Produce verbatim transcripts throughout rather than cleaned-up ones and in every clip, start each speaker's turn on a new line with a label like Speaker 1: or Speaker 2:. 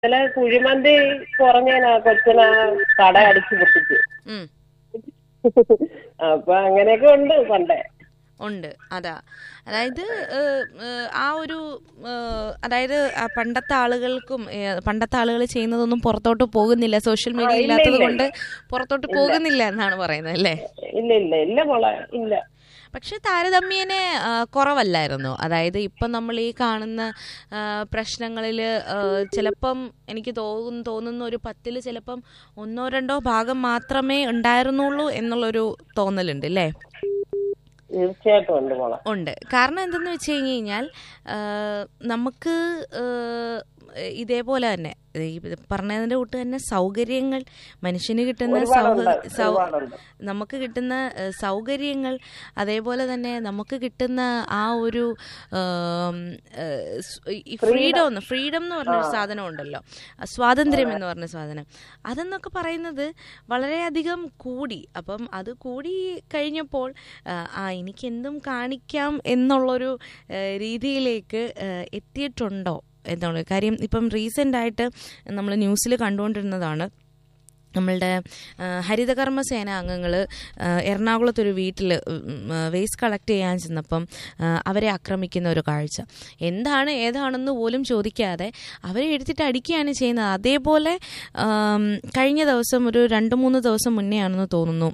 Speaker 1: ചില കുഴിമന്തി കുറഞ്ഞേനാ കൊച്ചിനാ കട അടിച്ചു പൊട്ടിച്ച്.
Speaker 2: ഉം.
Speaker 1: അപ്പൊ അങ്ങനെയൊക്കെ ഉണ്ട് പണ്ടേ.
Speaker 2: ഉണ്ട്. അതാ അതായത് ഏഹ്, ഏഹ്, ആ ഒരു ഏഹ്, അതായത് ആ പണ്ടത്തെ ആളുകൾക്കും ഏഹ്, പണ്ടത്തെ ആളുകൾ ചെയ്യുന്നതൊന്നും പുറത്തോട്ട് പോകുന്നില്ല, സോഷ്യൽ
Speaker 1: ആ
Speaker 2: മീഡിയ
Speaker 1: ഇല്ല
Speaker 2: ഇല്ലാത്തത്
Speaker 1: ഇല്ല
Speaker 2: കൊണ്ട്
Speaker 1: ഇല്ല
Speaker 2: പുറത്തോട്ട്
Speaker 1: ഇല്ല
Speaker 2: പോകുന്നില്ല എന്നാണ് പറയുന്നത് അല്ലേ?
Speaker 1: ഇല്ല ഇല്ല ഇല്ല മോളെ ഇല്ല.
Speaker 2: പക്ഷെ താരതമ്യേന ആ, കുറവല്ലായിരുന്നോ? അതായത് ഇപ്പം നമ്മൾ ഈ കാണുന്ന പ്രശ്നങ്ങളിൽ ചിലപ്പം എനിക്ക് തോന്നുന്നു തോന്നുന്ന ഒരു പത്തിൽ ചിലപ്പം ഒന്നോ രണ്ടോ ഭാഗം മാത്രമേ ഉണ്ടായിരുന്നുള്ളൂ എന്നുള്ളൊരു തോന്നലുണ്ട് അല്ലേ?
Speaker 1: തീർച്ചയായിട്ടും ഉണ്ട് മോളെ.
Speaker 2: ഉണ്ട്. കാരണം എന്തെന്ന് വെച്ച് കഴിഞ്ഞ് കഴിഞ്ഞാൽ ആ, നമുക്ക് ആ, ഇതേപോലെ തന്നെ ഈ പറഞ്ഞതിൻ്റെ കൂട്ട് തന്നെ സൗകര്യങ്ങൾ മനുഷ്യന് കിട്ടുന്ന സൗഹ
Speaker 1: ഒരുപാടുണ്ട്
Speaker 2: സൗ
Speaker 1: ഒരുപാടുണ്ട്.
Speaker 2: നമുക്ക് കിട്ടുന്ന ഏഹ്, സൗകര്യങ്ങൾ അതേപോലെ തന്നെ നമുക്ക് കിട്ടുന്ന ആ ഒരു ആം, ഏഹ്, സ് ഈ ഫ്രീഡം
Speaker 1: ഫ്രീഡം.
Speaker 2: എന്ന് ഫ്രീഡം എന്ന്
Speaker 1: ആ
Speaker 2: പറഞ്ഞൊരു സാധനം ഉണ്ടല്ലോ, ആ സ്വാതന്ത്ര്യം
Speaker 1: അതെ.
Speaker 2: എന്ന് പറഞ്ഞ സാധനം, അതെന്നൊക്കെ പറയുന്നത് വളരെയധികം കൂടി. അപ്പം അത് കൂടി കഴിഞ്ഞപ്പോൾ ആ ആ, എനിക്ക് എന്തും കാണിക്കാം എന്നുള്ളൊരു ഏഹ്, രീതിയിലേക്ക് ഏഹ്, എത്തിയിട്ടുണ്ടോ എന്നുള്ളത് കാര്യം. ഇപ്പം റീസെൻ്റ് ആയിട്ട് നമ്മൾ ന്യൂസിൽ കണ്ടുകൊണ്ടിരുന്നതാണ്, നമ്മളുടെ ആ, ഹരിതകർമ്മസേന അംഗങ്ങൾ എറണാകുളത്തൊരു വീട്ടിൽ വേസ്റ്റ് കളക്ട് ചെയ്യാൻ ചെന്നപ്പം ആ, അവരെ ആക്രമിക്കുന്ന ഒരു കാഴ്ച. എന്താണ് ഏതാണെന്ന് പോലും ചോദിക്കാതെ അവരെ എടുത്തിട്ട് അടിക്കുകയാണ് ചെയ്യുന്നത്. അതേപോലെ ആം, കഴിഞ്ഞ ദിവസം ഒരു രണ്ട് മൂന്ന് ദിവസം മുന്നേ ആണെന്ന് തോന്നുന്നു,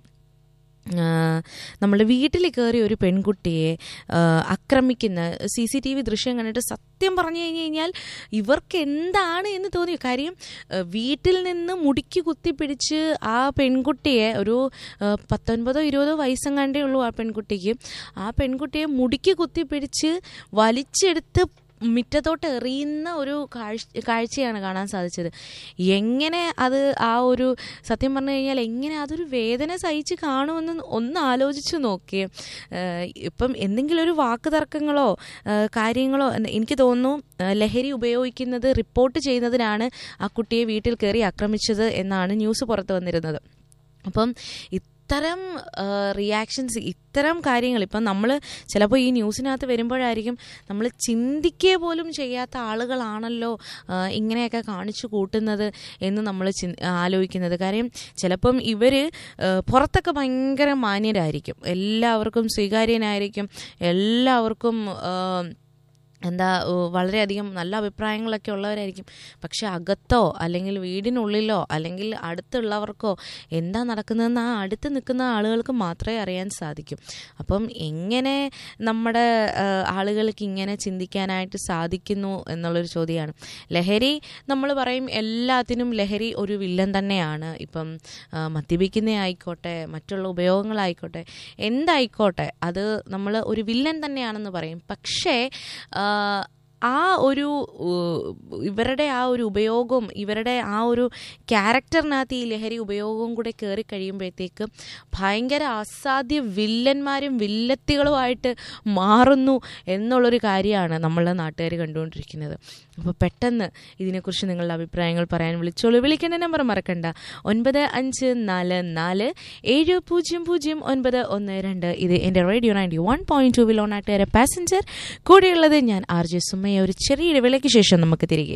Speaker 2: നമ്മുടെ വീട്ടിൽ കയറി ഒരു പെൺകുട്ടിയെ ആ, ആക്രമിക്കുന്ന സി സി ടി വി ദൃശ്യം കണ്ടിട്ട് സത്യം പറഞ്ഞു കഴിഞ്ഞ് കഴിഞ്ഞാൽ ഇവർക്ക് എന്താണ് എന്ന് തോന്നി. കാര്യം ആ, വീട്ടിൽ നിന്ന് മുടിക്ക് കുത്തിപ്പിടിച്ച് ആ പെൺകുട്ടിയെ ഒരു ആ, പത്തൊൻപതോ ഇരുപതോ വയസ്സെങ്ങാണ്ടേ ഉള്ളൂ ആ പെൺകുട്ടിക്ക്. ആ പെൺകുട്ടിയെ മുടിക്ക് കുത്തിപ്പിടിച്ച് വലിച്ചെടുത്ത് മുറ്റത്തോട്ട് എറിയുന്ന ഒരു കാഴ്ച കാഴ്ചയാണ് കാണാൻ സാധിച്ചത്. എങ്ങനെ അത് ആ ഒരു സത്യം പറഞ്ഞു കഴിഞ്ഞാൽ എങ്ങനെ അതൊരു വേദന സഹിച്ച് കാണുമെന്ന് ഒന്ന് ആലോചിച്ച് നോക്കിയേ. ഇപ്പം എന്തെങ്കിലും ഒരു വാക്ക് തർക്കങ്ങളോ ഏഹ്, കാര്യങ്ങളോ എന്ന് എനിക്ക് തോന്നുന്നു ഏഹ്, ലഹരി ഉപയോഗിക്കുന്നത് റിപ്പോർട്ട് ചെയ്യുന്നതിനാണ് ആ കുട്ടിയെ വീട്ടിൽ കയറി ആക്രമിച്ചത് എന്നാണ് ന്യൂസ് പുറത്തു വന്നിരുന്നത്. അപ്പം ഇത്തരം റിയാക്ഷൻസ്, ഇത്തരം കാര്യങ്ങൾ ഇപ്പം നമ്മൾ ചിലപ്പോൾ ഈ ന്യൂസിനകത്ത് വരുമ്പോഴായിരിക്കും നമ്മൾ ചിന്തിക്കുക പോലും ചെയ്യാത്ത ആളുകളാണല്ലോ ആ, ഇങ്ങനെയൊക്കെ കാണിച്ചു കൂട്ടുന്നത് എന്ന് നമ്മൾ ചി ആലോചിക്കുന്നത്. കാര്യം ചിലപ്പം ഇവർ പുറത്തൊക്കെ ഭയങ്കര മാന്യരായിരിക്കും, എല്ലാവർക്കും സ്വീകാര്യനായിരിക്കും, എല്ലാവർക്കും ആ, എന്താ ഓ, വളരെയധികം നല്ല അഭിപ്രായങ്ങളൊക്കെ ഉള്ളവരായിരിക്കും. പക്ഷെ അകത്തോ അല്ലെങ്കിൽ വീടിനുള്ളിലോ അല്ലെങ്കിൽ അടുത്തുള്ളവർക്കോ എന്താ നടക്കുന്നതെന്ന് ആ അടുത്ത് നിൽക്കുന്ന ആളുകൾക്ക് മാത്രമേ അറിയാൻ സാധിക്കും. അപ്പം എങ്ങനെ നമ്മുടെ ആ, ആളുകൾക്ക് ഇങ്ങനെ ചിന്തിക്കാനായിട്ട് സാധിക്കുന്നു എന്നുള്ളൊരു ചോദ്യമാണ്. ലഹരി നമ്മൾ പറയും എല്ലാത്തിനും ലഹരി ഒരു വില്ലൻ തന്നെയാണ്. ഇപ്പം ആ, മദ്യപിക്കുന്ന ആയിക്കോട്ടെ, മറ്റുള്ള ഉപയോഗങ്ങളായിക്കോട്ടെ, എന്തായിക്കോട്ടെ അത് നമ്മൾ ഒരു വില്ലൻ തന്നെയാണെന്ന് പറയും. പക്ഷേ ആ ഒരു ഇവരുടെ ആ ഒരു ഉപയോഗവും ഇവരുടെ ആ ഒരു ക്യാരക്ടറിനകത്ത് ഈ ലഹരി ഉപയോഗവും കൂടെ കയറി കഴിയുമ്പോഴത്തേക്ക് ഭയങ്കര അസാധ്യ വില്ലന്മാരും വില്ലത്തികളുമായിട്ട് മാറുന്നു എന്നുള്ളൊരു കാര്യമാണ് നമ്മളുടെ നാട്ടുകാർ കണ്ടുകൊണ്ടിരിക്കുന്നത്. അപ്പോൾ പെട്ടെന്ന് ഇതിനെക്കുറിച്ച് നിങ്ങളുടെ അഭിപ്രായങ്ങൾ പറയാൻ വിളിച്ചോളൂ. വിളിക്കേണ്ട നമ്പർ മറക്കണ്ട, ഒൻപത് അഞ്ച് നാല് നാല് ഏഴ് പൂജ്യം പൂജ്യം ഒൻപത് ഒന്ന് രണ്ട്. ഇത് എൻ്റെ radio ninety one point two വിലോണാട്ടുകാരെ passenger. കൂടെയുള്ളത് ഞാൻ ആർ ജെ സുമയ്യ. ഒരു ചെറിയ ഇടവേളയ്ക്ക് ശേഷം നമുക്ക് തിരികെ